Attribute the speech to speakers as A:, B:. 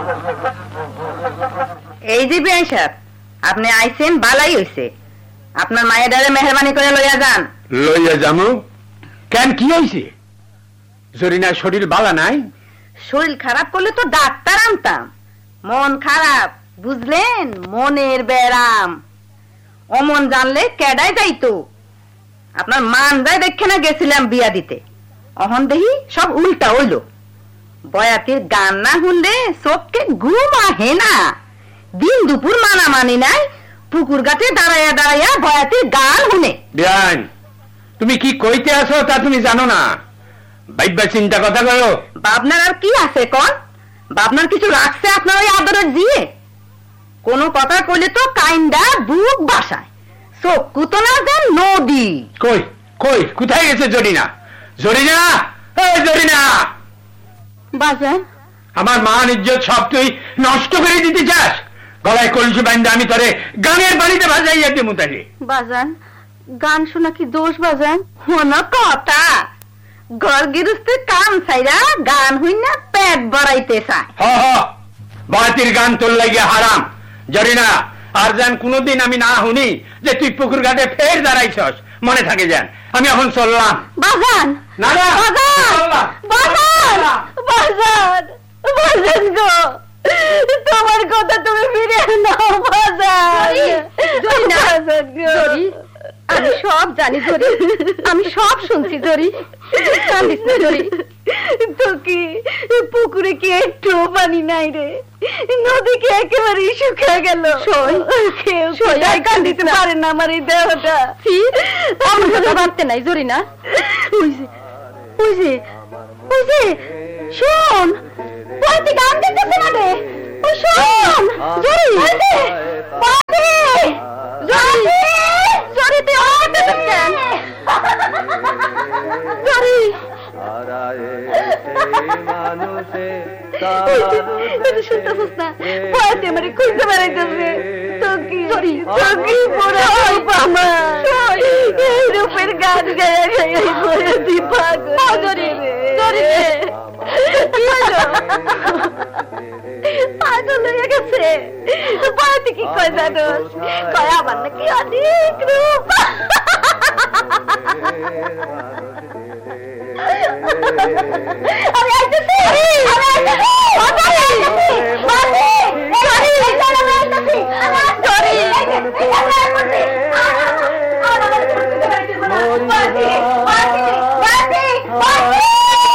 A: এই যে বিআই সাহেব, আপনি আইছেন, বালাই হইছে। আপনার মায়ের দ্বারা মেহরবানি করে লইয়া যান।
B: লইয়া যামু কেন? কি হয়েছে? জরিনার শরীর বালা নাই?
A: শরীর খারাপ করলে তো ডাক্তার আনতাম। মন খারাপ, বুঝলেন? মনের ব্যারাম। অমন জানলে কেডাই যাইতো। আপনার মান যায় দেখে না গেছিলাম বিয়া দিতে, অহন দেহি সব উল্টা হইল। বয়াতির গান না শুনলে চোখকে ঘুম আহে না। দিন দুপুর মানামানি নাই, পুকুর গাছে দাঁড়াইয়া দাঁড়াইয়া বয়াতির গান শুনে।
B: বিয়ান, তুমি কি কইতে আসো তা তুমি জানো না। ভাইবা চিন্তা কথা করো।
A: বাবনার আর কি আছে কন? বাবনার কিছু রাখছে আপনার ওই আদরের জিয়ে? কোন কথা কইলে তো কাইন্দা বুক বাসায়, চক্ষু তো না যান নদী।
B: কই কই কোথায় গেছে জরিনা? জরিনা, এই জরিনা!
A: বাজান,
B: আমার মান ইজ্জত সব তুই নষ্ট করে দিতে চাস? গলায় কলসি বান্ধা আমি তোরে গানের বাড়িতে ভাসাইয়া দেবো তাকে।
A: বাজান, গান শোনা কি দোষ বাজান? কোন কথা? ঘর গৃহস্থের কাম ছাইরা গান হইন না পেট বাড়াইতে চায়।
B: হ হ, বাতির গান তোর লাগিয়া হারাম। জরিনা, আর যেন কোনোদিন আমি না শুনি যে তুই পুকুর ঘাটে ফের দাঁড়াইছস, মনে থাকে যেন। আমি এখন চললাম।
A: বাজান,
B: না না,
A: বাজান, বাজান, বাজান, বাজান গো, তোমার কথা তুমি ফিরে নাও বাজান। আমি সব জানি জরি, আমি সব শুনছি জরি। কান্দিস না জরি। তো কি পুকুরে কি একটু পানি নাই রে? নদী কি একেবারে শুকিয়ে গেল? কান্দিতে পারে না আমার এই দেহটা। আমার কথা ভাবতে নাই জরি না। শোন, তুই গান দিতেছে না রে। শোন জরি, জরি তুই আমাকে কেন? জরি শুনতেছিস না? ভয়তে আমারে খুঁজতে বেড়াইতেছে। রূপের গান গায়ে গায়ে পাগল হয়ে গেছে। ভয়তে কি কয় জানোস? কয় আমার নাকি অনেক রূপ। আমি